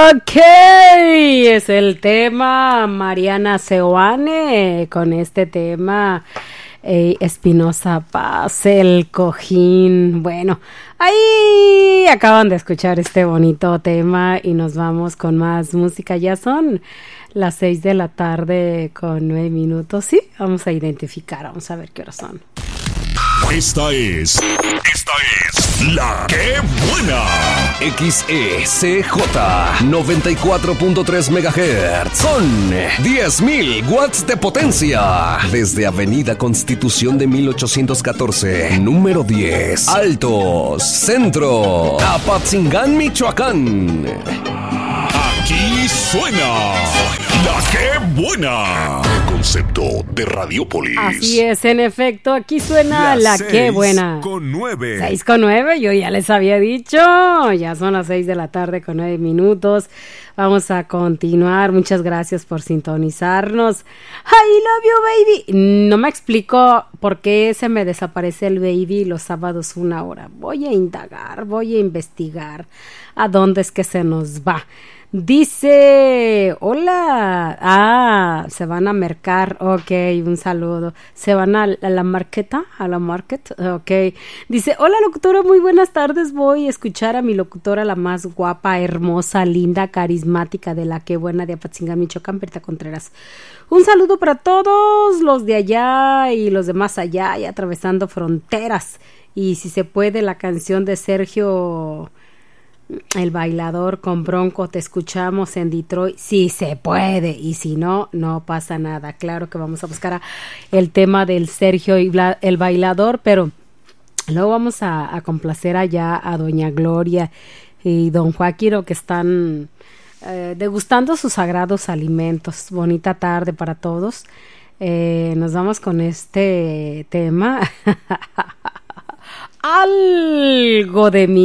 Ok, es el tema Mariana Seoane con este tema Espinoza Paz, el cojín. Bueno, ahí acaban de escuchar este bonito tema y nos vamos con más música. Ya son las 6 de la tarde con 9 minutos. Sí, vamos a identificar, vamos a ver qué horas son. Esta es La Que Buena. XECJ 94.3 MHz con 10.000 watts de potencia. Desde Avenida Constitución de 1814, número 10, Altos, Centro, Apatzingán, Michoacán. Aquí suena La Que Buena. Concepto de Radiopolis. Así es, en efecto, aquí suena La Que Buena. 6:09. 6:09, yo ya les había dicho. Ya son las 6 de la tarde con 9 minutos. Vamos a continuar. Muchas gracias por sintonizarnos. I love you, baby. No me explico por qué se me desaparece el baby los sábados 1 hora. Voy a indagar, voy a investigar a dónde es que se nos va. Dice, hola, se van a mercar, ok, un saludo, se van a la marqueta, a la market, ok, dice, hola locutora, muy buenas tardes, voy a escuchar a mi locutora, la más guapa, hermosa, linda, carismática de La Que Buena de Apatzingán, Michoacán, Berta Contreras. Un saludo para todos los de allá y los de más allá y atravesando fronteras, y si se puede la canción de Sergio... El Bailador con Bronco, te escuchamos en Detroit, si se puede, y si no, no pasa nada. Claro que vamos a buscar el tema del Sergio y el Bailador, pero luego vamos a complacer allá a doña Gloria y don Joaquiro que están degustando sus sagrados alimentos. Bonita tarde para todos. Nos vamos con este tema. Algo de mí.